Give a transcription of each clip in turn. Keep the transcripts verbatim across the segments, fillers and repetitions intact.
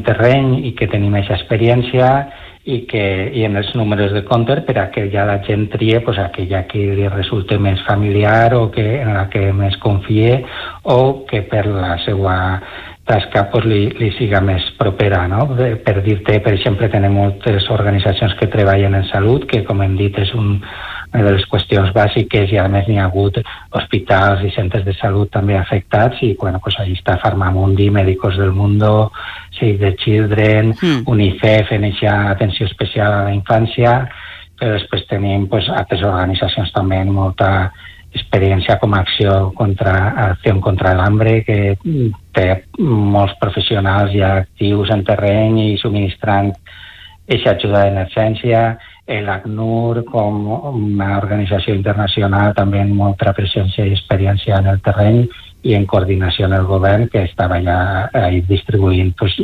terreny i que tenim aquesta experiència i que i en els números de compte per a que ja la gent trie pues, aquella que li resulte més familiar o que en la que més confie o que per la seva tasca pues, li, li siga més propera, no? Per dir-te, per exemple, tenim moltes organitzacions que treballen en salut, que com hem dit és un, una de les qüestions bàsiques i a més n'hi ha hagut hospitals i centres de salut també afectats i bueno, pues, allí està Farmamundi, Médicos del Mundo, Save the Children, mm. UNICEF en aquesta atenció especial a la infància, però després tenim pues, altres organitzacions també amb molta experiència com a acció contra, acció contra l'hambre, que té molts professionals ja actius en terreny i subministrant aquesta ajuda d'emergència, l'ACNUR com una organització internacional també amb molta presència i experiència en el terreny i en coordinació amb el govern que estava ja eh, distribuint pues,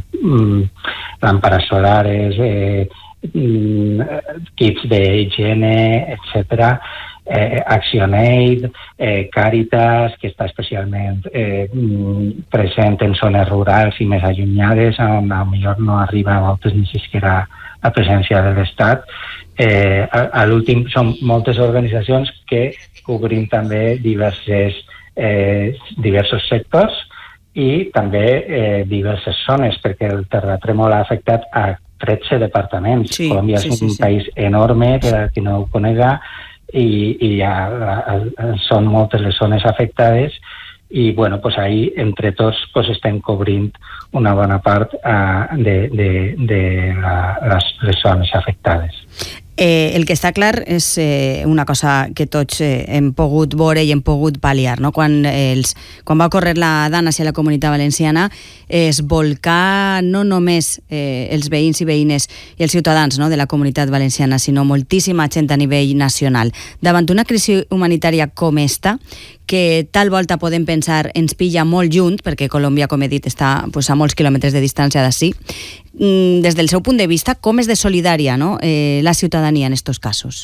làmpades solars, eh, kits d'higiene, etcètera, Eh, ActionAid, eh, Càritas, que està especialment eh, present en zones rurals i més allunyades, on a millor no arriba a moltes ni siquiera la presència de l'Estat. Eh, a, a l'últim són moltes organitzacions que cobrim també diverses, eh, diversos sectors i també eh, diverses zones, perquè el terratrèmol ha afectat a tretze departaments. Sí, Colòmbia sí, és sí, un sí. país enorme, per a qui no ho conega, i, i ja a, són moltes les zones afectades i bueno, pues ahí entre tots pues, estem cobrint una bona part uh, de, de, de la, les, les zones afectades. Eh, el que està clar és eh, una cosa que tots eh, hem pogut veure i hem pogut pal·liar, no? Quan, els, quan va ocórrer la dana hacia la Comunitat Valenciana es volcà no només eh, els veïns i veïnes i els ciutadans no, de la Comunitat Valenciana, sinó moltíssima gent a nivell nacional. Davant una crisi humanitària com esta, que tal volta podem pensar ens pilla molt junt, perquè Colòmbia, com he dit, està pues, a molts quilòmetres de distància d'ací, des del seu punt de vista, com és de solidària no? eh, la ciutadania en aquests casos?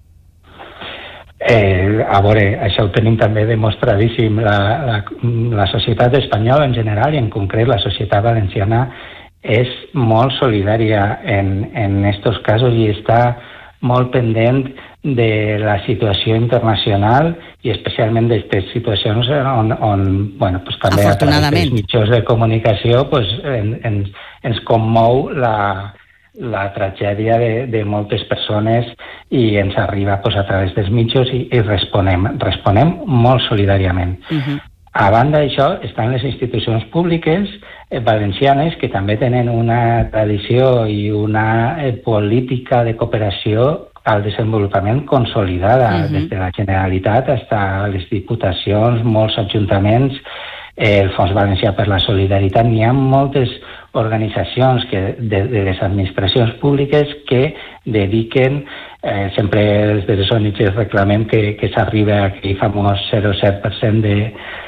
Eh, a veure, això ho tenim també demostradíssim. La, la, la societat espanyola en general i en concret la societat valenciana és molt solidària en, en aquests casos i està molt pendent de la situació internacional i especialment d'aquestes situacions on, on bueno, pues també a través dels mitjans de comunicació pues, en, en, ens commou la, la tragèdia de, de moltes persones i ens arriba pues, a través dels mitjans i, i responem, responem molt solidàriament. Uh-huh. A banda d'això, estan les institucions públiques eh, valencianes que també tenen una tradició i una eh, política de cooperació al desenvolupament consolidada, uh-huh. des de la Generalitat fins a les diputacions, molts ajuntaments, eh, el Fons Valencià per la Solidaritat. N'hi ha moltes organitzacions que, de, de les administracions públiques que dediquen, eh, sempre des de les O N Gs reclamem que, que s'arriba a aquell famós zero coma set per cent de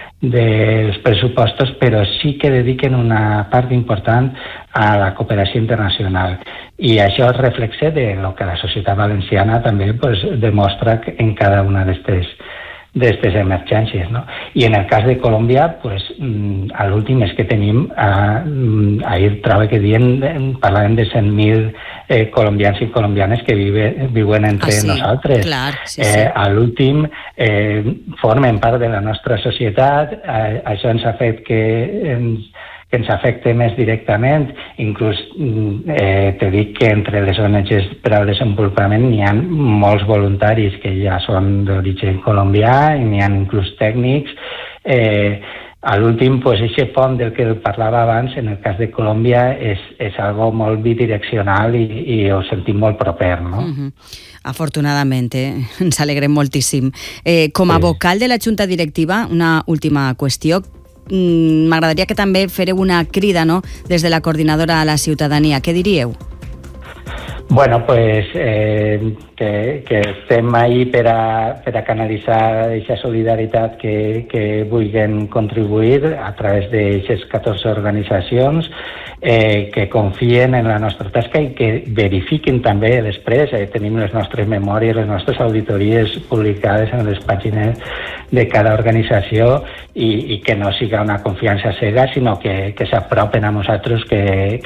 dels pressupostos, però sí que dediquen una part important a la cooperació internacional. I això és reflexe de lo que la societat valenciana també pues, demostra en cada una d'aquestes d'aquestes emergències. No? I en el cas de Colòmbia, pues, a l'últim és que tenim, eh, ahir trobo que dient, parlàvem de cent mil eh, colombians i colombianes que vive, viuen entre ah, sí, nosaltres. Clar, sí, eh, sí. A l'últim eh, formen part de la nostra societat, eh, això ens ha fet que ens que ens afecta més directament. Inclús eh, te dic que entre les O N Gs per al desenvolupament n'hi ha molts voluntaris que ja són d'origen colombià i n'hi ha inclús tècnics. Eh, a l'últim, pues, aquest pont del que parlava abans, en el cas de Colòmbia, és, és algo molt bidireccional i, i ho sentim molt proper, no? Uh-huh. Afortunadament, eh? Ens alegrem moltíssim. Eh, com a sí. vocal de la Junta Directiva, una última qüestió. M'agradaria que també fareu una crida no? des de la coordinadora a la ciutadania. Què diríeu? Bueno, pues eh, que, que estem ahí per a, per a canalitzar aquesta solidaritat que, que vulguin contribuir a través d'aquestes catorze organitzacions, eh, que confien en la nostra tasca i que verifiquin també després. Eh, tenim les nostres memòries, les nostres auditories publicades en les pàgines de cada organització i, i que no siga una confiança cega, sinó que, que s'apropen a nosaltres, que,